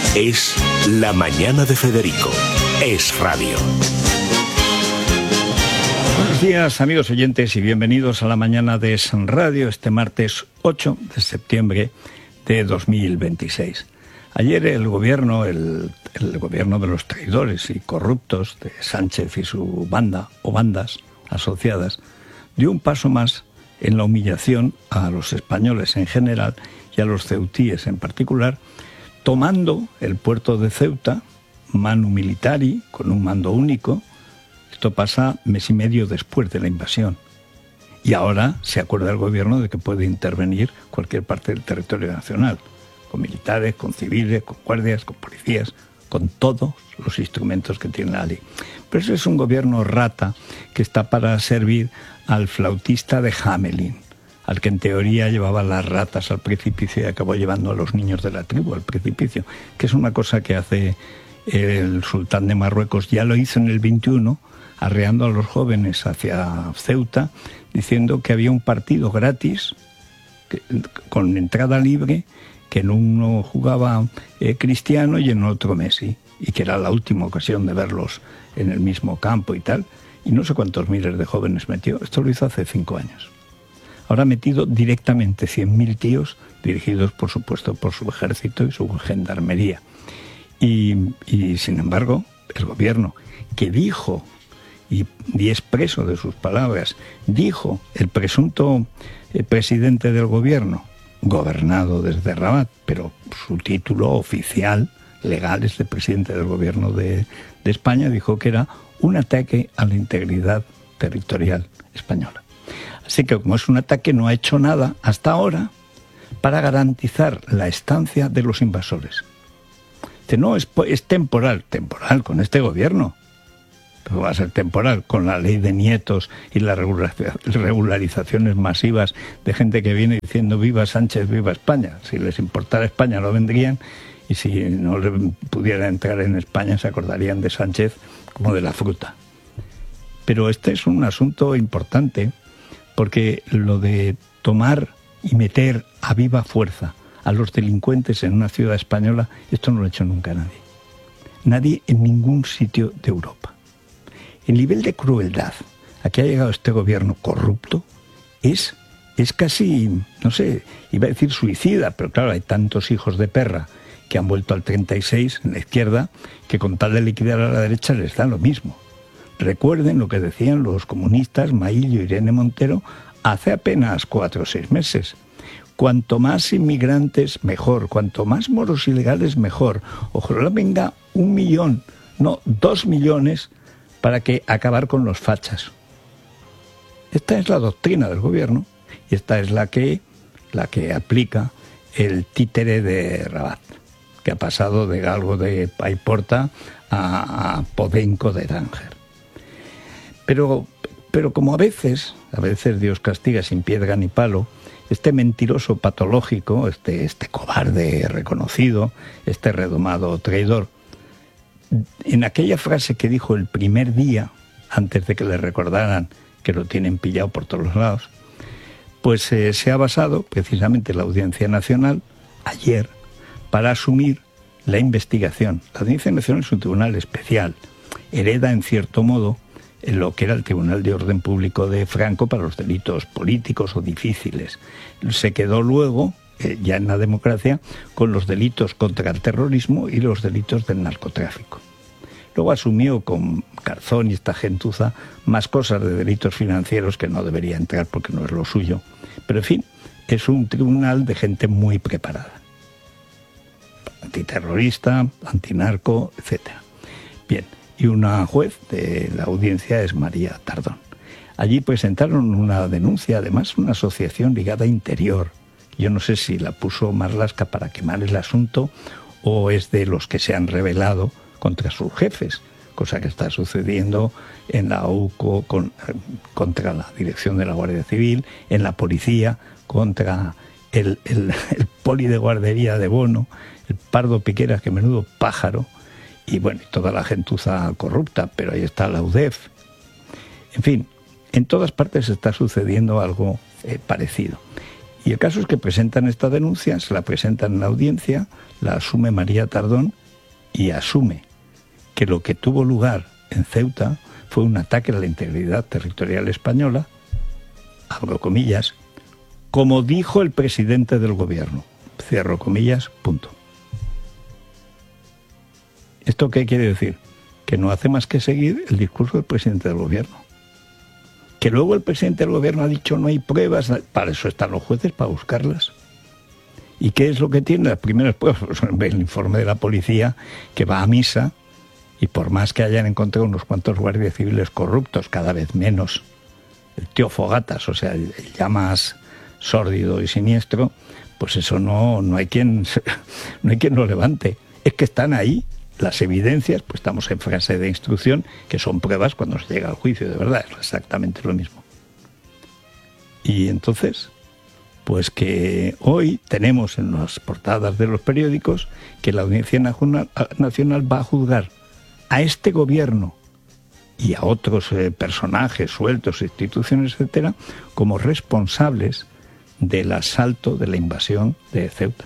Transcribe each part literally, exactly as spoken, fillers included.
Es La Mañana de Federico. Es Radio. Buenos días, amigos oyentes, y bienvenidos a La Mañana de Es Radio, este martes ocho de septiembre de dos mil veintiséis. Ayer el gobierno, el, el gobierno de los traidores y corruptos de Sánchez y su banda o bandas asociadas, dio un paso más en la humillación a los españoles en general y a los ceutíes en particular, tomando el puerto de Ceuta, manu militari, con un mando único. Esto pasa mes y medio después de la invasión. Y ahora se acuerda el gobierno de que puede intervenir cualquier parte del territorio nacional, con militares, con civiles, con guardias, con policías, con todos los instrumentos que tiene la ley. Pero ese es un gobierno rata que está para servir al flautista de Hamelin, al que en teoría llevaba las ratas al precipicio y acabó llevando a los niños de la tribu al precipicio, que es una cosa que hace el sultán de Marruecos. Ya lo hizo en el veintiuno, arreando a los jóvenes hacia Ceuta, diciendo que había un partido gratis, que, con entrada libre, que en uno jugaba eh, Cristiano y en otro Messi, y que era la última ocasión de verlos en el mismo campo y tal, y no sé cuántos miles de jóvenes metió. Esto lo hizo hace cinco años. Ahora ha metido directamente cien mil tíos, dirigidos por supuesto por su ejército y su gendarmería. Y, y sin embargo, el gobierno que dijo, y, y expreso de sus palabras, dijo el presunto eh, presidente del gobierno, gobernado desde Rabat, pero su título oficial, legal, es de presidente del gobierno de, de España, dijo que era un ataque a la integridad territorial española. Así que como es un ataque, no ha hecho nada hasta ahora para garantizar la estancia de los invasores. Dice, no, es, es temporal, temporal con este gobierno. Pero va a ser temporal con la ley de nietos y las regularizaciones masivas de gente que viene diciendo viva Sánchez, viva España. Si les importara España no vendrían, y si no le pudiera entrar en España se acordarían de Sánchez como de la fruta. Pero este es un asunto importante, porque lo de tomar y meter a viva fuerza a los delincuentes en una ciudad española, esto no lo ha hecho nunca nadie. Nadie en ningún sitio de Europa. El nivel de crueldad a que ha llegado este gobierno corrupto es, es casi, no sé, iba a decir suicida, pero claro, hay tantos hijos de perra que han vuelto al treinta y seis en la izquierda, que con tal de liquidar a la derecha les da lo mismo. Recuerden lo que decían los comunistas, Maillo y Irene Montero, hace apenas cuatro o seis meses. Cuanto más inmigrantes, mejor. Cuanto más moros ilegales, mejor. Ojalá venga un millón, no, dos millones, para que acabar con los fachas. Esta es la doctrina del gobierno y esta es la que, la que aplica el títere de Rabat, que ha pasado de Galgo de Paiporta a, a Podenco de Tánger. Pero, pero como a veces, a veces Dios castiga sin piedra ni palo, este mentiroso patológico, este, este cobarde reconocido, este redomado traidor, en aquella frase que dijo el primer día, antes de que le recordaran que lo tienen pillado por todos los lados, pues eh, se ha basado precisamente la Audiencia Nacional, ayer, para asumir la investigación. La Audiencia Nacional es un tribunal especial, hereda en cierto modo en lo que era el Tribunal de Orden Público de Franco para los delitos políticos o difíciles. Se quedó luego, eh, ya en la democracia, con los delitos contra el terrorismo y los delitos del narcotráfico. Luego asumió con Garzón y esta gentuza más cosas de delitos financieros que no debería entrar porque no es lo suyo. Pero en fin, es un tribunal de gente muy preparada. Antiterrorista, antinarco, etcétera. Bien, y una juez de la audiencia es María Tardón. Allí presentaron una denuncia, además una asociación ligada a Interior. Yo no sé si la puso Marlaska para quemar el asunto o es de los que se han rebelado contra sus jefes, cosa que está sucediendo en la U C O con, contra la dirección de la Guardia Civil, en la policía contra el, el, el poli de guardería de Bono, el Pardo Piqueras, que menudo pájaro, y bueno, toda la gentuza corrupta, pero ahí está la U D E F. En fin, en todas partes está sucediendo algo eh, parecido. Y el caso es que presentan esta denuncia, se la presentan en la audiencia, la asume María Tardón y asume que lo que tuvo lugar en Ceuta fue un ataque a la integridad territorial española, abro comillas, como dijo el presidente del gobierno, cierro comillas, punto. ¿Esto qué quiere decir? Que no hace más que seguir el discurso del presidente del gobierno. Que luego el presidente del gobierno ha dicho no hay pruebas, para eso están los jueces, para buscarlas. ¿Y qué es lo que tiene? Las primeras pruebas, pues, el informe de la policía que va a misa, y por más que hayan encontrado unos cuantos guardias civiles corruptos, cada vez menos, el tío Fogatas, o sea, el, el ya más sórdido y siniestro, pues eso no, no hay quien no hay quien lo levante. Es que están ahí las evidencias, pues estamos en fase de instrucción, que son pruebas cuando se llega al juicio, de verdad, es exactamente lo mismo. Y entonces, pues que hoy tenemos en las portadas de los periódicos que la Audiencia Nacional va a juzgar a este gobierno y a otros eh, personajes sueltos, instituciones, etcétera, como responsables del asalto, de la invasión de Ceuta.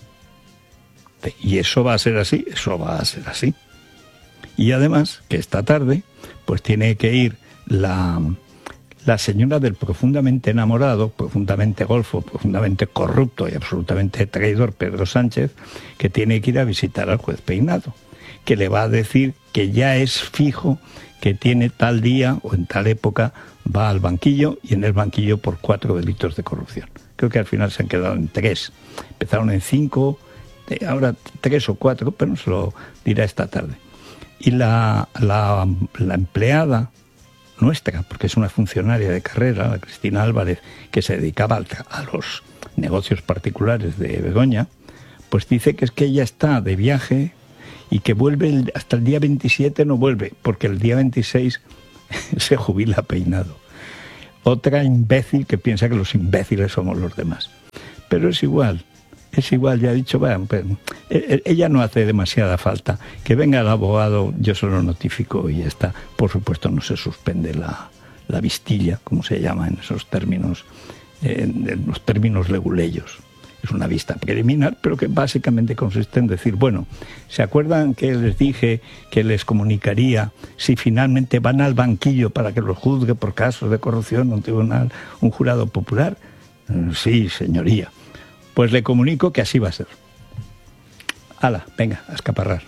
Y eso va a ser así, eso va a ser así. Y además, que esta tarde, pues tiene que ir la, la señora del profundamente enamorado, profundamente golfo, profundamente corrupto y absolutamente traidor Pedro Sánchez, que tiene que ir a visitar al juez Peinado, que le va a decir que ya es fijo que tiene tal día o en tal época va al banquillo, y en el banquillo por cuatro delitos de corrupción. Creo que al final se han quedado en tres. Empezaron en cinco, ahora tres o cuatro, pero no se lo dirá esta tarde. Y la, la, la empleada nuestra, porque es una funcionaria de carrera, la Cristina Álvarez, que se dedicaba a los negocios particulares de Begoña, pues dice que es que ella está de viaje y que vuelve el, hasta el día veintisiete no vuelve, porque el día veintiséis se jubila Peinado. Otra imbécil que piensa que los imbéciles somos los demás. Pero es igual, es igual, ya he dicho, bueno, pues, ella no hace demasiada falta. Que venga el abogado, yo se lo notifico y ya está. Por supuesto no se suspende la, la vistilla, como se llama en esos términos, en, en los términos leguleyos. Es una vista preliminar, pero que básicamente consiste en decir, bueno, ¿se acuerdan que les dije que les comunicaría si finalmente van al banquillo para que los juzgue por casos de corrupción un tribunal, un jurado popular? Sí, señoría. Pues le comunico que así va a ser. Hala, venga, a escaparrar.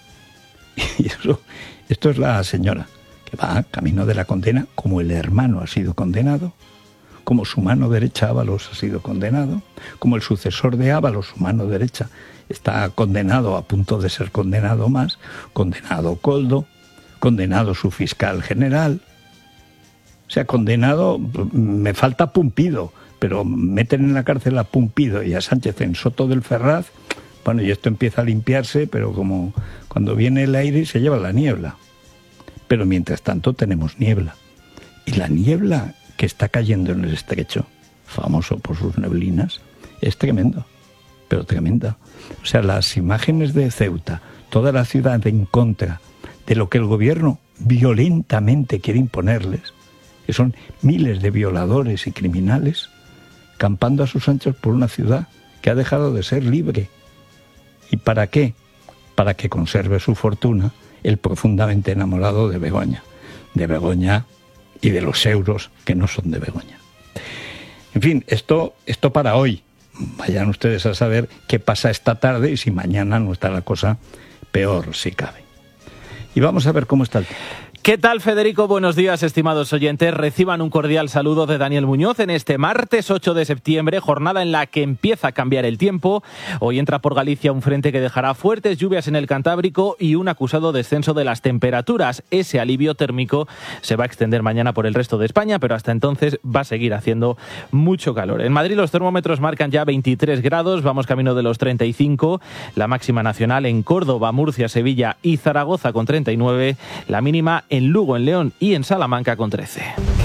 Y eso, esto es la señora que va camino de la condena, como el hermano ha sido condenado, como su mano derecha Ábalos ha sido condenado, como el sucesor de Ábalos, su mano derecha, está condenado, a punto de ser condenado más, condenado Koldo, condenado su fiscal general. O sea, condenado, me falta Pumpido, pero meten en la cárcel a Pumpido y a Sánchez en Soto del Ferraz, bueno, y esto empieza a limpiarse, pero como cuando viene el aire se lleva la niebla. Pero mientras tanto tenemos niebla. Y la niebla que está cayendo en el estrecho, famoso por sus neblinas, es tremendo, pero tremenda. O sea, las imágenes de Ceuta, toda la ciudad en contra de lo que el gobierno violentamente quiere imponerles, que son miles de violadores y criminales, campando a sus anchos por una ciudad que ha dejado de ser libre. ¿Y para qué? Para que conserve su fortuna el profundamente enamorado de Begoña. De Begoña y de los euros que no son de Begoña. En fin, esto, esto para hoy. Vayan ustedes a saber qué pasa esta tarde y si mañana no está la cosa peor, si cabe. Y vamos a ver cómo está el tiempo. ¿Qué tal, Federico? Buenos días, estimados oyentes. Reciban un cordial saludo de Daniel Muñoz en este martes ocho de septiembre, jornada en la que empieza a cambiar el tiempo. Hoy entra por Galicia un frente que dejará fuertes lluvias en el Cantábrico y un acusado descenso de las temperaturas. Ese alivio térmico se va a extender mañana por el resto de España, pero hasta entonces va a seguir haciendo mucho calor. En Madrid los termómetros marcan ya veintitrés grados, vamos camino de los treinta y cinco. La máxima nacional en Córdoba, Murcia, Sevilla y Zaragoza con treinta y nueve. La mínima en Lugo, en León y en Salamanca con trece.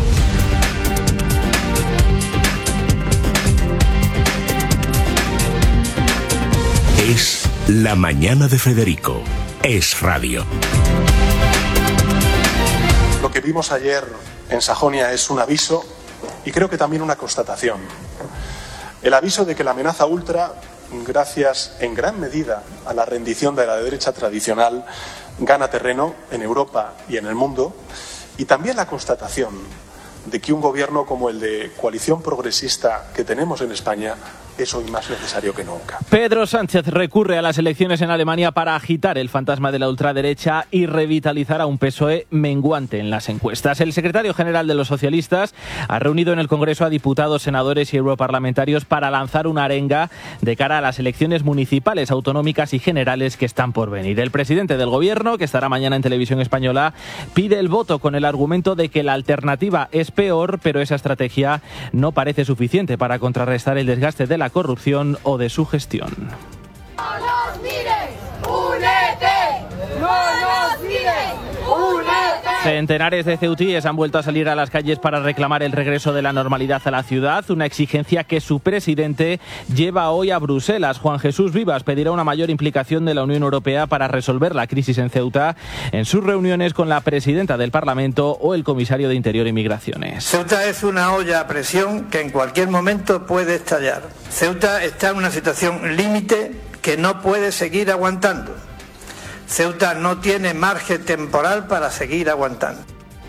Es La Mañana de Federico. Es radio. Lo que vimos ayer en Sajonia es un aviso y creo que también una constatación. El aviso de que la amenaza ultra gracias en gran medida a la rendición de la derecha tradicional, gana terreno en Europa y en el mundo, y también la constatación de que un gobierno como el de coalición progresista que tenemos en España es hoy más necesario que nunca. Pedro Sánchez recurre a las elecciones en Alemania para agitar el fantasma de la ultraderecha y revitalizar a un P S O E menguante en las encuestas. El secretario general de los socialistas ha reunido en el Congreso a diputados, senadores y europarlamentarios para lanzar una arenga de cara a las elecciones municipales, autonómicas y generales que están por venir. El presidente del Gobierno, que estará mañana en Televisión Española, pide el voto con el argumento de que la alternativa es peor, pero esa estrategia no parece suficiente para contrarrestar el desgaste de la corrupción o de su gestión. ¡No nos mires! ¡Únete! ¡No nos mires! ¡Únete! Centenares de ceutíes han vuelto a salir a las calles para reclamar el regreso de la normalidad a la ciudad, una exigencia que su presidente lleva hoy a Bruselas. Juan Jesús Vivas pedirá una mayor implicación de la Unión Europea para resolver la crisis en Ceuta en sus reuniones con la presidenta del Parlamento o el comisario de Interior y Migraciones. Ceuta es una olla a presión que en cualquier momento puede estallar. Ceuta está en una situación límite que no puede seguir aguantando. Ceuta no tiene margen temporal para seguir aguantando.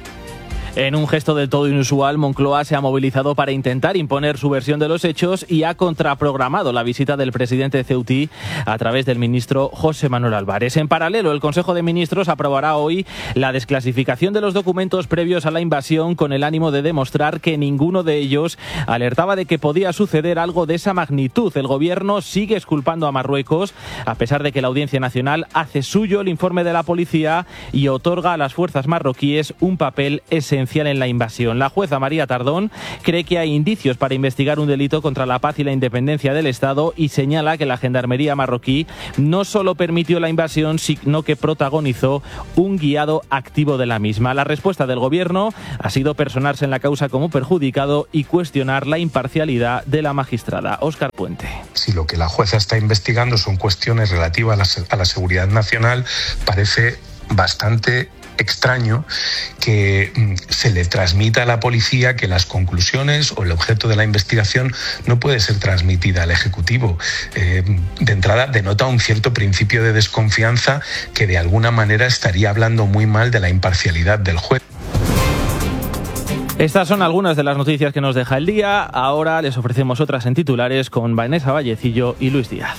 En un gesto del todo inusual, Moncloa se ha movilizado para intentar imponer su versión de los hechos y ha contraprogramado la visita del presidente ceutí a través del ministro José Manuel Álvarez. En paralelo, el Consejo de Ministros aprobará hoy la desclasificación de los documentos previos a la invasión con el ánimo de demostrar que ninguno de ellos alertaba de que podía suceder algo de esa magnitud. El Gobierno sigue exculpando a Marruecos, a pesar de que la Audiencia Nacional hace suyo el informe de la policía y otorga a las fuerzas marroquíes un papel esencial en la invasión. La jueza María Tardón cree que hay indicios para investigar un delito contra la paz y la independencia del Estado y señala que la gendarmería marroquí no solo permitió la invasión, sino que protagonizó un guiado activo de la misma. La respuesta del Gobierno ha sido personarse en la causa como perjudicado y cuestionar la imparcialidad de la magistrada. Óscar Puente. Si lo que la jueza está investigando son cuestiones relativas a la, a la seguridad nacional, parece bastante extraño que se le transmita a la policía que las conclusiones o el objeto de la investigación no puede ser transmitida al Ejecutivo. Eh, de entrada denota un cierto principio de desconfianza que de alguna manera estaría hablando muy mal de la imparcialidad del juez. Estas son algunas de las noticias que nos deja el día. Ahora les ofrecemos otras en titulares con Vanessa Vallecillo y Luis Díaz.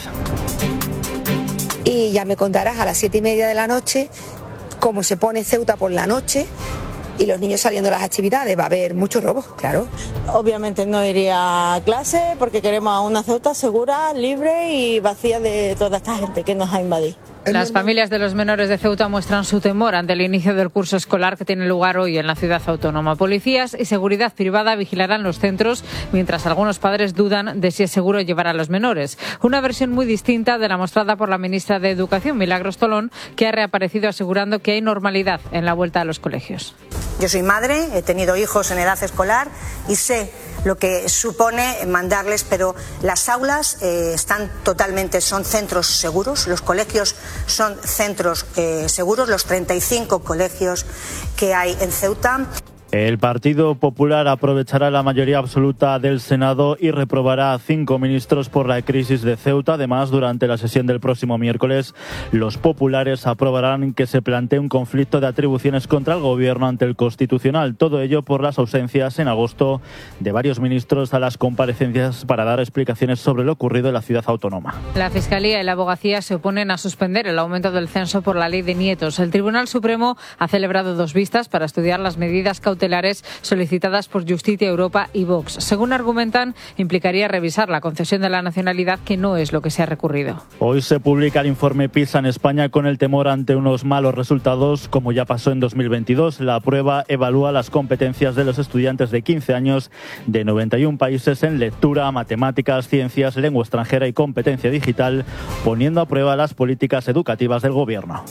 Y ya me contarás a las siete y media de la noche cómo se pone Ceuta por la noche y los niños saliendo a las actividades. Va a haber muchos robos, claro. Obviamente no iría a clase porque queremos a una Ceuta segura, libre y vacía de toda esta gente que nos ha invadido. Las familias de los menores de Ceuta muestran su temor ante el inicio del curso escolar que tiene lugar hoy en la ciudad autónoma. Policías y seguridad privada vigilarán los centros, mientras algunos padres dudan de si es seguro llevar a los menores. Una versión muy distinta de la mostrada por la ministra de Educación, Milagros Tolón, que ha reaparecido asegurando que hay normalidad en la vuelta a los colegios. Yo soy madre, he tenido hijos en edad escolar y sé lo que supone mandarles, pero las aulas eh, están totalmente, son centros seguros, los colegios son centros eh, seguros, los treinta y cinco colegios que hay en Ceuta. El Partido Popular aprovechará la mayoría absoluta del Senado y reprobará a cinco ministros por la crisis de Ceuta. Además, durante la sesión del próximo miércoles, los populares aprobarán que se plantee un conflicto de atribuciones contra el Gobierno ante el Constitucional. Todo ello por las ausencias en agosto de varios ministros a las comparecencias para dar explicaciones sobre lo ocurrido en la ciudad autónoma. La Fiscalía y la Abogacía se oponen a suspender el aumento del censo por la ley de nietos. El Tribunal Supremo ha celebrado dos vistas para estudiar las medidas cautelares solicitadas por Justicia Europa y Vox. Según argumentan, implicaría revisar la concesión de la nacionalidad, que no es lo que se ha recurrido. Hoy se publica el informe PISA en España con el temor ante unos malos resultados, como ya pasó en dos mil veintidós. La prueba evalúa las competencias de los estudiantes de quince años de noventa y uno países en lectura, matemáticas, ciencias, lengua extranjera y competencia digital, poniendo a prueba las políticas educativas del Gobierno.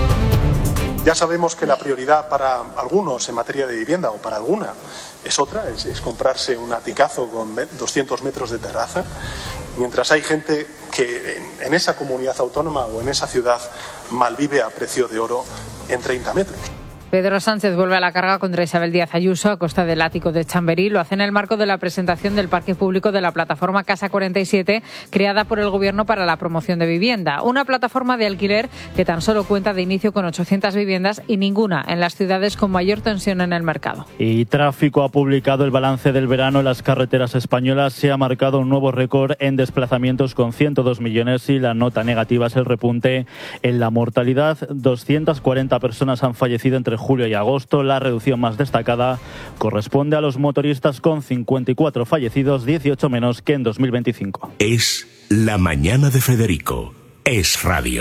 Ya sabemos que la prioridad para algunos en materia de vivienda, o para alguna, es otra, es, es comprarse un aticazo con doscientos metros de terraza, mientras hay gente que en, en esa comunidad autónoma o en esa ciudad malvive a precio de oro en treinta metros. Pedro Sánchez vuelve a la carga contra Isabel Díaz Ayuso a costa del ático de Chamberí. Lo hace en el marco de la presentación del parque público de la plataforma Casa cuarenta y siete, creada por el Gobierno para la promoción de vivienda. Una plataforma de alquiler que tan solo cuenta de inicio con ochocientas viviendas y ninguna en las ciudades con mayor tensión en el mercado. Y Tráfico ha publicado el balance del verano en las carreteras españolas. Se ha marcado un nuevo récord en desplazamientos con ciento dos millones y la nota negativa es el repunte en la mortalidad. doscientas cuarenta personas han fallecido entre julio y agosto. La reducción más destacada corresponde a los motoristas con cincuenta y cuatro fallecidos, dieciocho menos que en dos mil veinticinco. Es La Mañana de Federico. Es radio.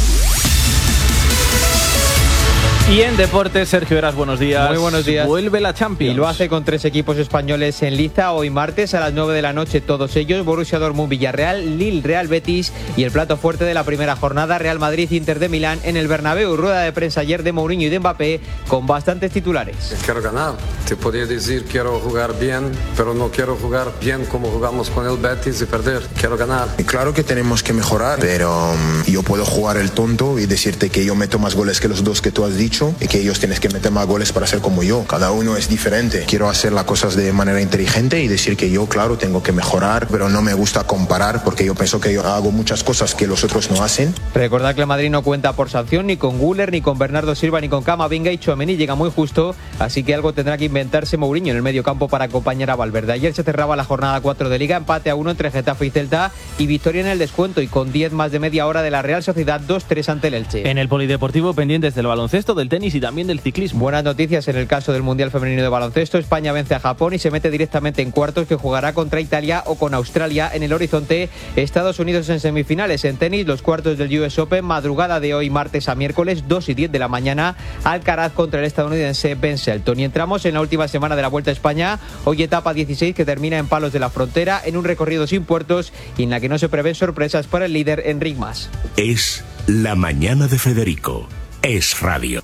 Y en deportes, Sergio Heras, buenos días. Muy buenos días. Vuelve la Champions. Y lo hace con tres equipos españoles en liza. Hoy martes a las nueve de la noche todos ellos. Borussia Dortmund, Villarreal, Lille, Real Betis. Y el plato fuerte de la primera jornada, Real Madrid, Inter de Milán en el Bernabéu. Rueda de prensa ayer de Mourinho y de Mbappé con bastantes titulares. Quiero ganar. Te podría decir quiero jugar bien, pero no quiero jugar bien como jugamos con el Betis y perder. Quiero ganar. Claro que tenemos que mejorar, pero um, yo puedo jugar el tonto y decirte que yo meto más goles que los dos que tú has dicho y que ellos tienen que meter más goles para ser como yo. Cada uno es diferente. Quiero hacer las cosas de manera inteligente y decir que yo, claro, tengo que mejorar, pero no me gusta comparar porque yo pienso que yo hago muchas cosas que los otros no hacen. Recordad que el Madrid no cuenta por sanción ni con Güler, ni con Bernardo Silva, ni con Camavinga, y Tchouaméni llega muy justo, así que algo tendrá que inventarse Mourinho en el medio campo para acompañar a Valverde. Ayer se cerraba la jornada cuatro de Liga, empate a uno entre Getafe y Celta y victoria en el descuento, y con diez más de media hora de la Real Sociedad, dos tres ante el Elche. En el polideportivo, pendientes del baloncesto, del tenis y también del ciclismo. Buenas noticias en el caso del Mundial Femenino de Baloncesto. España vence a Japón y se mete directamente en cuartos, que jugará contra Italia o con Australia. En el horizonte, Estados Unidos en semifinales. En tenis, los cuartos del U S Open, madrugada de hoy martes a miércoles, dos y diez de la mañana, Alcaraz contra el estadounidense Ben Shelton. Y entramos en la última semana de la Vuelta a España, hoy etapa dieciséis que termina en Palos de la Frontera, en un recorrido sin puertos y en la que no se prevén sorpresas para el líder Enric Mas. Es La Mañana de Federico. Es radio.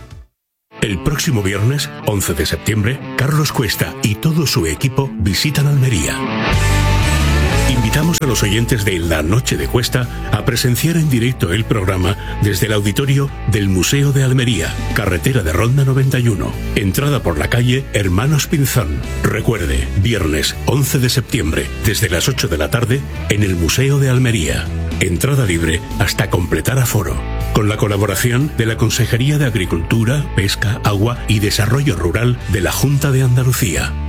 El próximo viernes, once de septiembre, Carlos Cuesta y todo su equipo visitan Almería. Invitamos a los oyentes de La Noche de Cuesta a presenciar en directo el programa desde el auditorio del Museo de Almería, carretera de Ronda noventa y uno, entrada por la calle Hermanos Pinzón. Recuerde, viernes once de septiembre, desde las ocho de la tarde, en el Museo de Almería. Entrada libre hasta completar aforo. Con la colaboración de la Consejería de Agricultura, Pesca, Agua y Desarrollo Rural de la Junta de Andalucía.